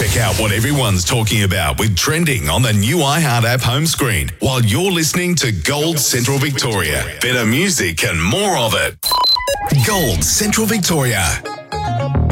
Check out what everyone's talking about with trending on the new iHeart app home screen while you're listening to Gold Central Victoria. Better music and more of it. Gold Central Victoria.